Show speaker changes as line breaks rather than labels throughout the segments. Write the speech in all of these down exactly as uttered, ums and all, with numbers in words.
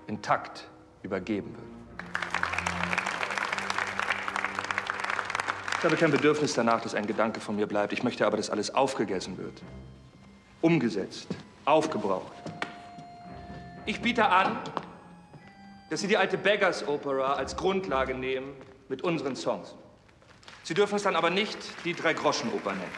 intakt übergeben wird. Ich habe kein Bedürfnis danach, dass ein Gedanke von mir bleibt. Ich möchte aber, dass alles aufgegessen wird, umgesetzt, aufgebraucht. Ich biete an, dass Sie die alte Beggars Opera als Grundlage nehmen mit unseren Songs. Sie dürfen es dann aber nicht die Drei-Groschen-Oper nennen.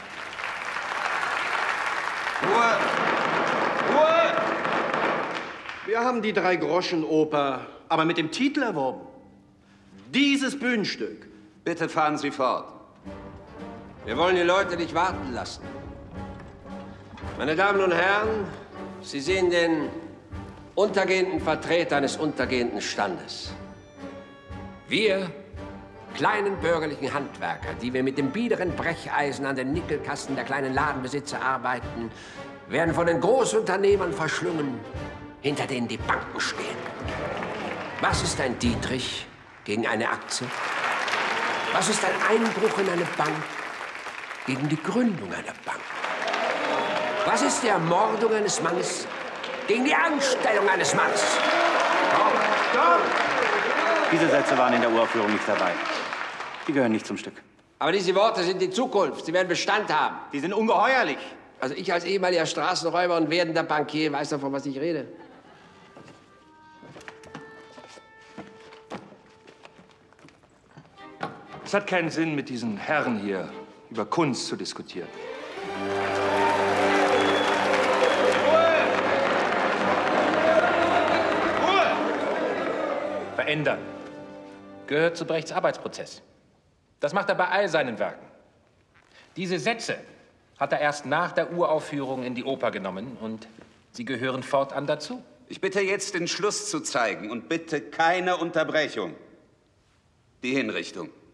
Ruhe! Ruhe! Wir haben die Drei-Groschen-Oper aber mit dem Titel erworben. Dieses Bühnenstück.
Bitte fahren Sie fort. Wir wollen die Leute nicht warten lassen. Meine Damen und Herren, Sie sehen den untergehenden Vertreter eines untergehenden Standes. Wir, kleinen bürgerlichen Handwerker, die wir mit dem biederen Brecheisen an den Nickelkasten der kleinen Ladenbesitzer arbeiten, werden von den Großunternehmern verschlungen, hinter denen die Banken stehen. Was ist ein Dietrich gegen eine Aktie? Was ist ein Einbruch in eine Bank gegen die Gründung einer Bank? Was ist die Ermordung eines Mannes gegen die Anstellung eines Mannes?
Stopp! Stopp!
Diese Sätze waren in der Uraufführung nicht dabei. Die gehören nicht zum Stück.
Aber diese Worte sind die Zukunft. Sie werden Bestand haben.
Die sind ungeheuerlich.
Also ich als ehemaliger Straßenräuber und werdender Bankier weiß doch, von was ich rede.
Es hat keinen Sinn, mit diesen Herren hier über Kunst zu diskutieren.
Ruhe! Ruhe! Verändern gehört zu Brechts Arbeitsprozess. Das macht er bei all seinen Werken. Diese Sätze hat er erst nach der Uraufführung in die Oper genommen und sie gehören fortan dazu.
Ich bitte jetzt, den Schluss zu zeigen und bitte keine Unterbrechung. Die Hinrichtung.